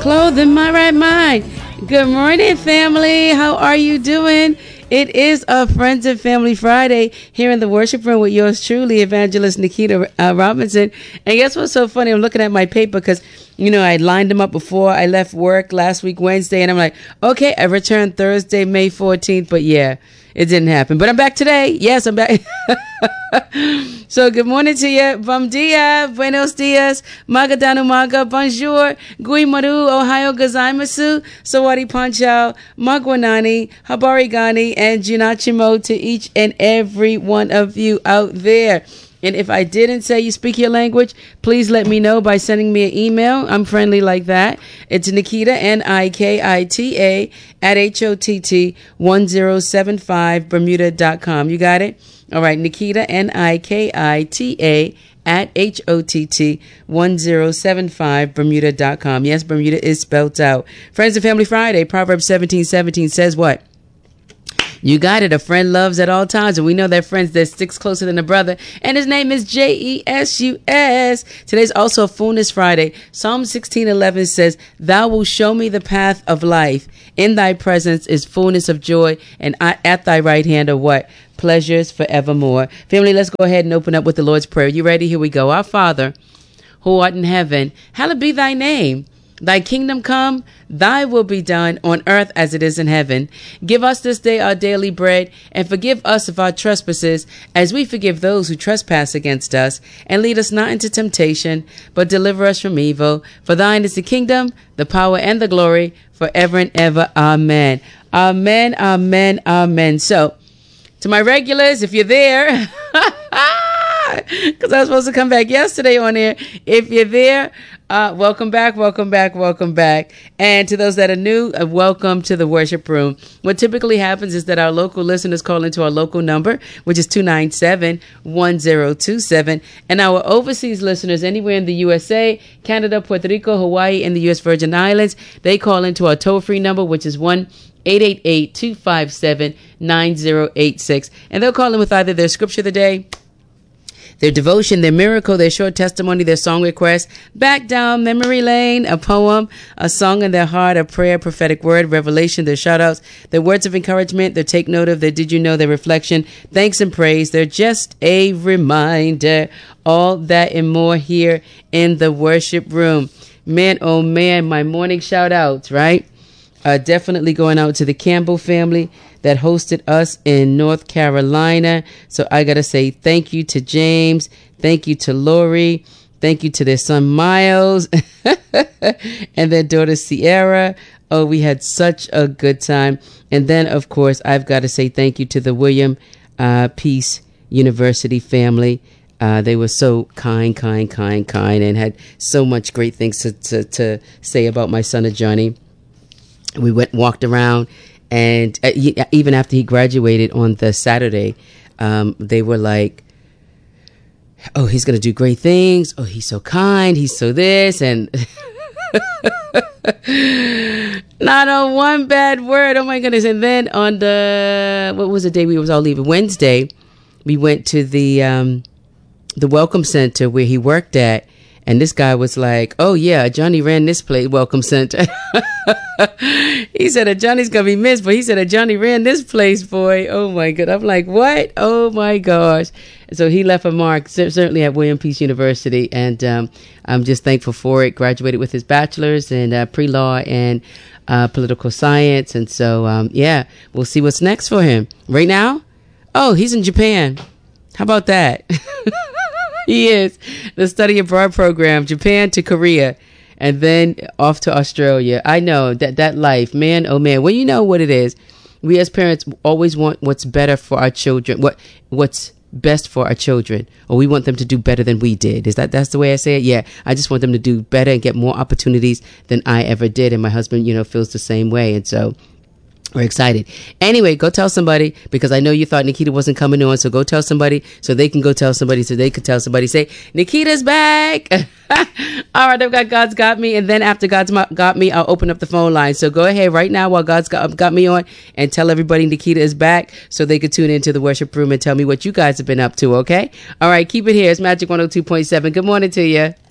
clothed in my right mind. Good morning, family. How are you doing? It is a Friends and Family Friday here in the worship room with yours truly, Evangelist Nikita Robinson. And guess what's so funny? I'm looking at my paper because, I lined them up before I left work last week, Wednesday. And I'm like, okay, I returned Thursday, May 14th. But yeah, it didn't happen. But I'm back today. Yes, I'm back. So good morning to you. Bom dia, buenos dias, magadano maga, bonjour, gui maru, Ohio gozaimasu, sawadi panchao, magwanani, habari gani, and junachimo to each and every one of you out there. And if I didn't say you speak your language, please let me know by sending me an email. I'm friendly like that. It's Nikita, Nikita, at HOTT1075 Bermuda.com. You got it? All right. Nikita, Nikita, at HOTT1075 Bermuda.com. Yes, Bermuda is spelled out. Friends and Family Friday, Proverbs 17:17 says what? You got it. A friend loves at all times. And we know that friends that sticks closer than a brother. And his name is Jesus. Today's also a Fullness Friday. Psalm 16:11 says, Thou wilt show me the path of life. In thy presence is fullness of joy. And at thy right hand are what? Pleasures forevermore. Family, let's go ahead and open up with the Lord's Prayer. You ready? Here we go. Our Father, who art in heaven, hallowed be thy name. Thy kingdom come, thy will be done on earth as it is in heaven. Give us this day our daily bread, and forgive us of our trespasses, as we forgive those who trespass against us. And lead us not into temptation, but deliver us from evil. For thine is the kingdom, the power, and the glory, forever and ever. Amen. Amen, amen, amen. So, to my regulars, if you're there, because I was supposed to come back yesterday on air. If you're there, welcome back, welcome back, welcome back. And to those that are new, welcome to the worship room. What typically happens is that our local listeners call into our local number, which is 297-1027. And our overseas listeners anywhere in the USA, Canada, Puerto Rico, Hawaii, and the U.S. Virgin Islands, they call into our toll-free number, which is 1-888-257-9086. And they'll call in with either their scripture of the day, their devotion, their miracle, their short testimony, their song request, back down memory lane, a poem, a song in their heart, a prayer, prophetic word, revelation, their shout outs, their words of encouragement, their take note of, their did you know, their reflection, thanks and praise. They're just a reminder. All that and more here in the worship room. Man, oh man, my morning shout outs, right? Definitely going out to the Campbell family that hosted us in North Carolina. So I got to say thank you to James. Thank you to Lori. Thank you to their son Miles and their daughter Sierra. Oh, we had such a good time. And then, of course, I've got to say thank you to the William Peace University family. They were so kind, and had so much great things to say about my son Johnny. We walked around, and even after he graduated on the Saturday, they were like, oh, he's going to do great things. Oh, he's so kind. He's so this. And not on one bad word. Oh, my goodness. And then on what was the day we was all leaving? Wednesday, we went to the Welcome Center where he worked at. And this guy was like, oh, yeah, Johnny ran this place, Welcome Center. He said, Johnny's going to be missed, but he said, Johnny ran this place, boy. Oh, my God. I'm like, what? Oh, my gosh. So he left a mark, certainly at William Peace University. And I'm just thankful for it. Graduated with his bachelor's in pre-law and political science. And so, yeah, we'll see what's next for him. Right now? Oh, he's in Japan. How about that? He is. The study abroad program, Japan to Korea, and then off to Australia. I know that life, man, oh man. Well, you know what it is. We as parents always want what's better for our children, what's best for our children, or we want them to do better than we did. That's the way I say it? Yeah. I just want them to do better and get more opportunities than I ever did. And my husband, feels the same way. And so we're excited. Anyway, go tell somebody, because I know you thought Nikita wasn't coming on. So go tell somebody so they can go tell somebody so they could tell somebody. Say, Nikita's back. All right, I've got God's Got Me. And then after God's Got Me, I'll open up the phone line. So go ahead right now while God's got me on and tell everybody Nikita is back so they could tune into the worship room and tell me what you guys have been up to, okay? All right, keep it here. It's Magic 102.7. Good morning to you.